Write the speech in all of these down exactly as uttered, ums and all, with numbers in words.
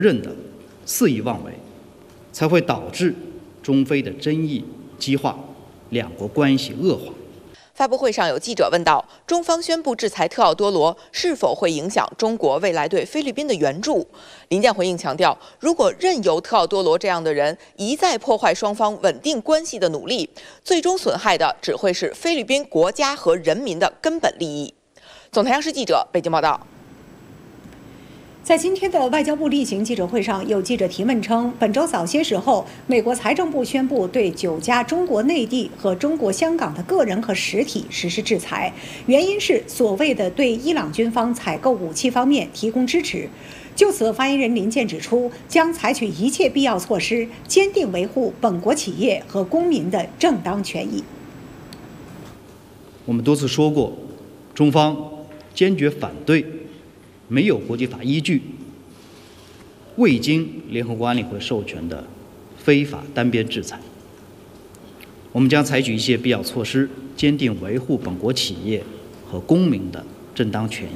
任的肆意妄为，才会导致中非的争议激化，两国关系恶化。 发布会上有记者问到，中方宣布制裁特奥多罗是否会影响中国未来对菲律宾的援助？林健回应强调，如果任由特奥多罗这样的人一再破坏双方稳定关系的努力，最终损害的只会是菲律宾国家和人民的根本利益。总台央视记者北京报道。 在今天的外交部例行记者会上，有记者提问称，本周早些时候，美国财政部宣布对九家中国内地和中国香港的个人和实体实施制裁，原因是所谓的对伊朗军方采购武器方面提供支持。就此，发言人林健指出，将采取一切必要措施，坚定维护本国企业和公民的正当权益。 我们多次说过，中方坚决反对没有国际法依据、未经联合国安理会授权的非法单边制裁。我们将采取一切必要措施，坚定维护本国企业和公民的正当权益。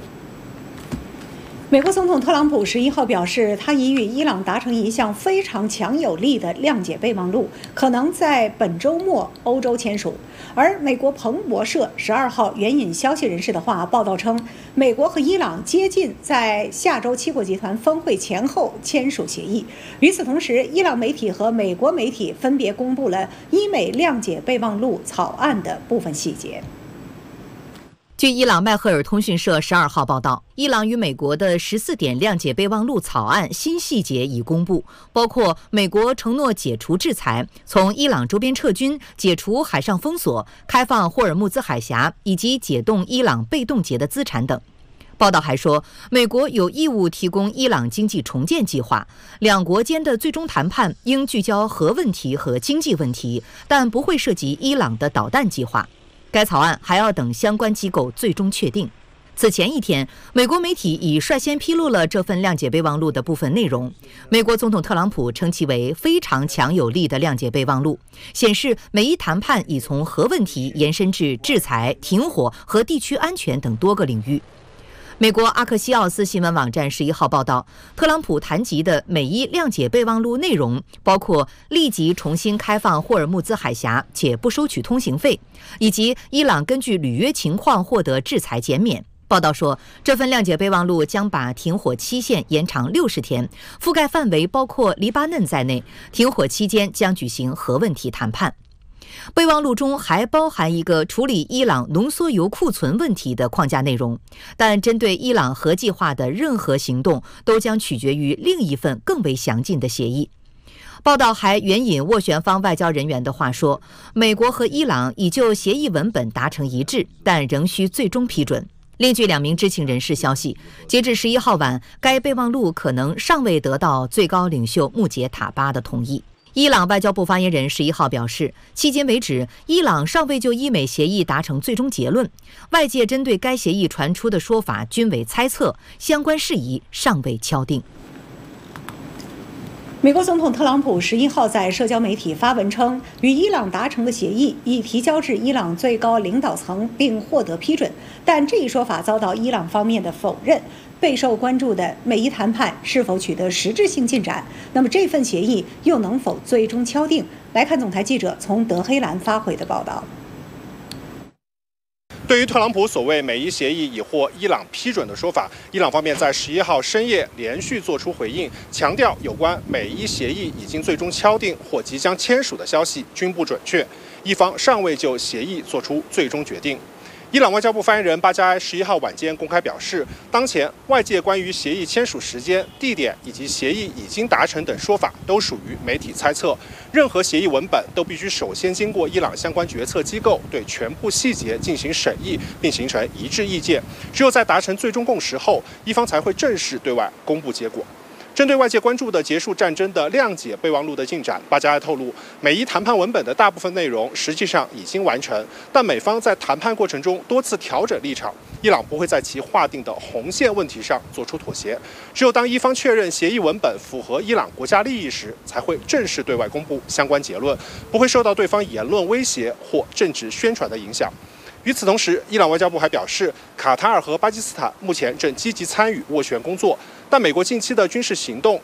美国总统特朗普十一号表示，他已与伊朗达成一项非常强有力的谅解备忘录，可能在本周末欧洲签署。而美国彭博社十二号援引消息人士的话报道称，美国和伊朗接近在下周七国集团峰会前后签署协议。与此同时，伊朗媒体和美国媒体分别公布了伊美谅解备忘录草案的部分细节。 据伊朗迈赫尔通讯社十二号报道，伊朗与美国的十四点谅解备忘录草案新细节已公布，包括美国承诺解除制裁、从伊朗周边撤军、解除海上封锁、开放霍尔木兹海峡以及解冻伊朗被冻结的资产等。报道还说，美国有义务提供伊朗经济重建计划，两国间的最终谈判应聚焦核问题和经济问题，但不会涉及伊朗的导弹计划。该草案还要等相关机构最终确定。此前一天，美国媒体已率先披露了这份谅解备忘录的部分内容。美国总统特朗普称其为非常强有力的谅解备忘录，显示美伊谈判已从核问题延伸至制裁、停火和地区安全等多个领域。美国阿克西奥斯新闻网站十一号报道，特朗普谈及的美伊谅解备忘录内容包括立即重新开放霍尔木兹海峡且不收取通行费，以及伊朗根据履约情况获得制裁减免。报道说，这份谅解备忘录将把停火期限延长六十天，覆盖范围包括黎巴嫩在内。停火期间将举行核问题谈判。备忘录中还包含一个处理伊朗浓缩铀库存问题的框架内容，但针对伊朗核计划的任何行动都将取决于另一份更为详尽的协议。报道还援引斡旋方外交人员的话说，美国和伊朗已就协议文本达成一致，但仍需最终批准。另据两名知情人士消息，截至十一号晚，该备忘录可能尚未得到最高领袖穆杰塔巴的同意。伊朗外交部发言人十一号表示，迄今为止，伊朗尚未就伊美协议达成最终结论，外界针对该协议传出的说法均为猜测，相关事宜尚未敲定。 美国总统特朗普十一号在社交媒体发文称，与伊朗达成的协议已提交至伊朗最高领导层并获得批准，但这一说法遭到伊朗方面的否认。备受关注的美伊谈判是否取得实质性进展？那么这份协议又能否最终敲定？来看总台记者从德黑兰发回的报道。 对于特朗普所谓美伊协议已获伊朗批准的说法，伊朗方面在十一号深夜连续做出回应，强调有关美伊协议已经最终敲定或即将签署的消息均不准确，伊方尚未就协议做出最终决定。伊朗外交部发言人巴加埃十一号晚间公开表示，当前外界关于协议签署时间、地点以及协议已经达成等说法都属于媒体猜测。任何协议文本都必须首先经过伊朗相关决策机构对全部细节进行审议，并形成一致意见。只有在达成最终共识后，伊方才会正式对外公布结果。针对外界关注的结束战争的谅解备忘录的进展，巴加埃透露，美伊谈判文本的大部分内容实际上已经完成，但美方在谈判过程中多次调整立场，伊朗不会在其划定的红线问题上做出妥协。只有当伊方确认协议文本符合伊朗国家利益时，才会正式对外公布相关结论，不会受到对方言论威胁或政治宣传的影响。与此同时，伊朗外交部还表示，卡塔尔和巴基斯坦目前正积极参与斡旋工作。 但美国近期的军事行动